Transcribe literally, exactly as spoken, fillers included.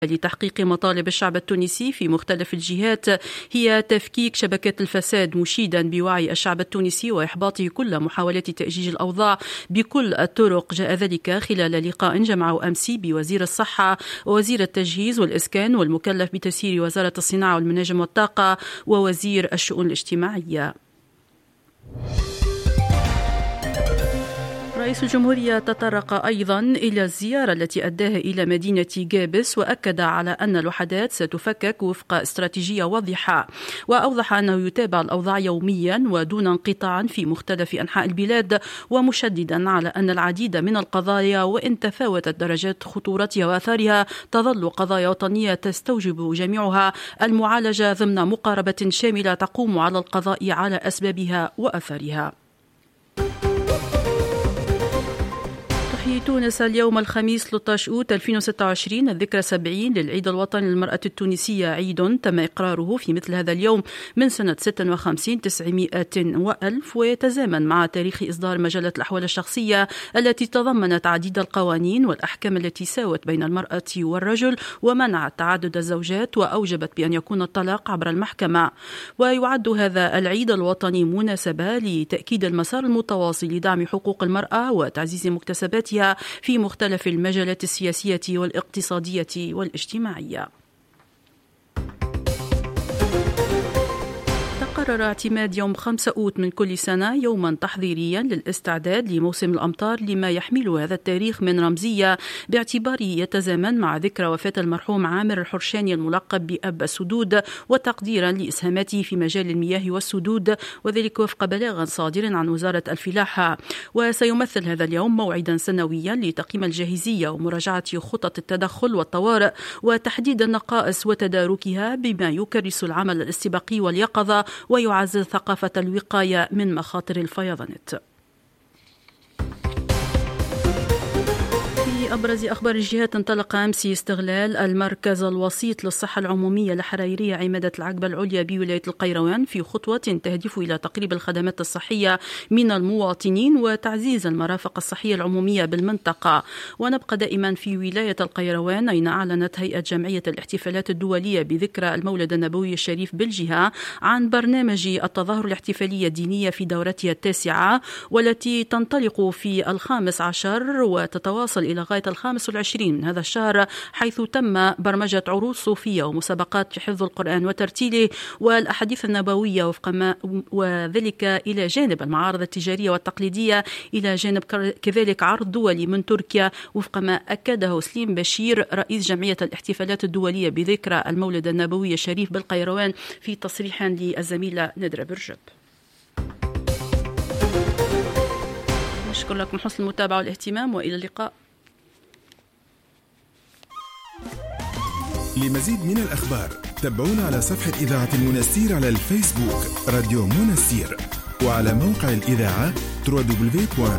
لتحقيق مطالب الشعب التونسي في مختلف الجهات هي تفكيك شبكات الفساد، مشيدا بوعي الشعب التونسي وإحباطه كل محاولات تأجيج الأوضاع بكل الطرق. جاء ذلك خلال لقاء جمعه أمس بوزير الصحة ووزير التجهيز والإسكان والمكلف بتسيير وزارة الصناعة والمناجم والطاقة ووزير الشؤون الاجتماعية. رئيس الجمهورية تطرق أيضا إلى الزيارة التي أداها إلى مدينة جابس، وأكد على أن الوحدات ستفكك وفق استراتيجية واضحة، وأوضح أنه يتابع الأوضاع يوميا ودون انقطاع في مختلف أنحاء البلاد، ومشددا على أن العديد من القضايا وإن تفاوتت درجات خطورتها وآثارها تظل قضايا وطنية تستوجب جميعها المعالجة ضمن مقاربة شاملة تقوم على القضاء على أسبابها وآثارها. تونس اليوم الخميس ثلاثة عشر أوت ألفين وستة وعشرين الذكرى سبعين للعيد الوطني للمرأة التونسية، عيد تم إقراره في مثل هذا اليوم من سنة ستة وخمسين تسعمائة وألف، ويتزامن مع تاريخ إصدار مجلة الأحوال الشخصية التي تضمنت عديد القوانين والأحكام التي ساوت بين المرأة والرجل ومنعت تعدد الزوجات وأوجبت بأن يكون الطلاق عبر المحكمة. ويعد هذا العيد الوطني مناسبة لتأكيد المسار المتواصل لدعم حقوق المرأة وتعزيز مكتسباتها في مختلف المجالات السياسية والاقتصادية والاجتماعية. قرر اعتماد يوم خمسة أوت من كل سنة يوما تحضيريا للاستعداد لموسم الأمطار لما يحمله هذا التاريخ من رمزية، باعتباره يتزامن مع ذكرى وفاة المرحوم عامر الحرشاني الملقب بأب السدود، وتقديرا لإسهاماته في مجال المياه والسدود، وذلك وفق بلاغ صادر عن وزارة الفلاحة. وسيمثل هذا اليوم موعدا سنويا لتقييم الجاهزية ومراجعة خطط التدخل والطوارئ وتحديد النقائص وتداركها، بما يكرس العمل الاستباقي واليقظة ويعزز ثقافة الوقاية من مخاطر الفيضانات. أبرز أخبار الجهات، انطلق أمس استغلال المركز الوسيط للصحة العمومية الحريرية عمادة العقبة العليا بولاية القيروان في خطوة تهدف إلى تقريب الخدمات الصحية من المواطنين وتعزيز المرافق الصحية العمومية بالمنطقة. ونبقى دائما في ولاية القيروان، أين أعلنت هيئة جمعية الاحتفالات الدولية بذكرى المولد النبوي الشريف بالجهة عن برنامج التظاهر الاحتفالية الدينية في دورتها التاسعة، والتي تنطلق في الخامس عشر وتتواصل إلى غاية الخامس والعشرين من هذا الشهر، حيث تم برمجة عروض صوفية ومسابقات في حفظ القرآن وترتيله والأحاديث النبوية، وفق ما وذلك إلى جانب المعارض التجارية والتقليدية، إلى جانب كذلك عرض دولي من تركيا، وفق ما أكده سليم بشير رئيس جمعية الاحتفالات الدولية بذكرى المولد النبوي الشريف بالقيروان في تصريح للزميلة ندرة برجب. نشكر لكم حسن المتابعة والاهتمام، وإلى اللقاء. لمزيد من الأخبار تابعونا على صفحة إذاعة المنستير على الفيسبوك راديو منستير، وعلى موقع الإذاعة دبليو دبليو دبليو دوت